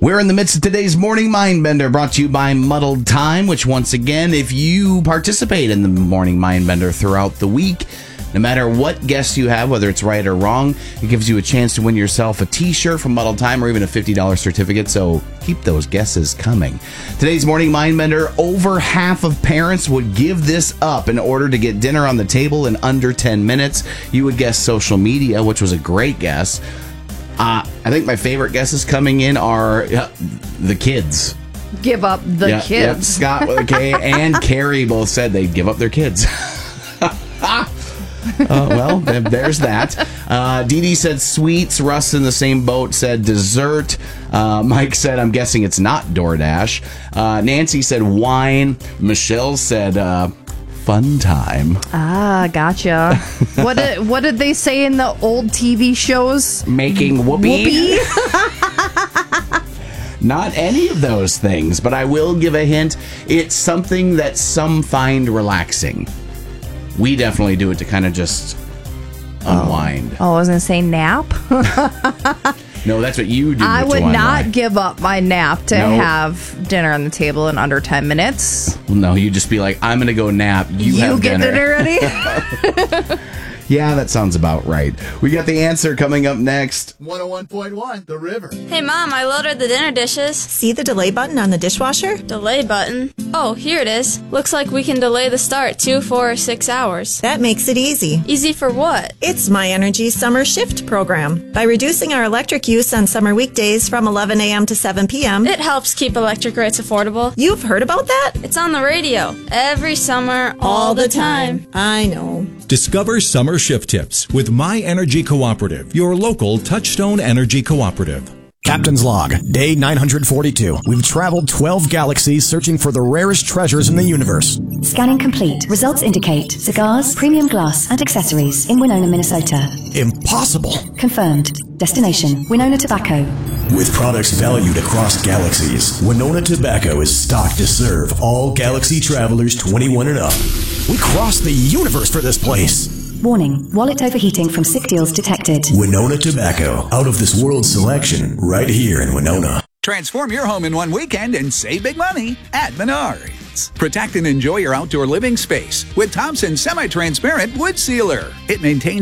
We're in the midst of today's Morning Mindbender, brought to you by Muddled Time, which once again, if you participate in the Morning Mindbender throughout the week, no matter what guess you have, whether it's right or wrong, it gives you a chance to win yourself a t-shirt from Muddled Time or even a $50 certificate, so keep those guesses coming. Today's Morning Mindbender, over half of parents would give this up in order to get dinner on the table in under 10 minutes. You would guess social media, which was a great guess. I think my favorite guesses coming in are the kids. Give up the kids. Yep. Scott with a K and Carrie both said they'd give up their kids. Well, there's that. Dee Dee said sweets. Russ in the same boat said dessert. Mike said, I'm guessing it's not DoorDash. Nancy said wine. Michelle said fun time. Ah, gotcha. What did they say in the old TV shows? Making whoopee? Not any of those things, but I will give a hint. It's something that some find relaxing. We definitely do it to kind of just unwind. Oh, I was going to say nap. No, that's what you do. I would not give up my nap to have dinner on the table in under 10 minutes. Well, no, you just be like, I'm going to go nap. You have get dinner ready? Yeah, that sounds about right. We got the answer coming up next. 101.1 The River. Hey, Mom, I loaded the dinner dishes. See the delay button on the dishwasher? Delay button? Oh, here it is. Looks like we can delay the start 2, 4, or 6 hours. That makes it easy. Easy for what? It's My Energy Summer Shift program. By reducing our electric use on summer weekdays from 11 a.m. to 7 p.m., It helps keep electric rates affordable. You've heard about that? It's on the radio. Every summer, all the time. I know. Discover summer shift tips with My Energy Cooperative, your local Touchstone Energy Cooperative. Captain's Log, Day 942. We've traveled 12 galaxies searching for the rarest treasures in the universe. Scanning complete. Results indicate cigars, premium glass, and accessories in Winona, Minnesota. Impossible. Confirmed. Destination, Winona Tobacco. With products valued across galaxies, Winona Tobacco is stocked to serve all galaxy travelers 21 and up. We crossed the universe for this place. Warning, wallet overheating from sick deals detected. Winona Tobacco, out of this world selection, right here in Winona. Transform your home in one weekend and save big money at Menards. Protect and enjoy your outdoor living space with Thompson Semi-Transparent Wood Sealer. It maintains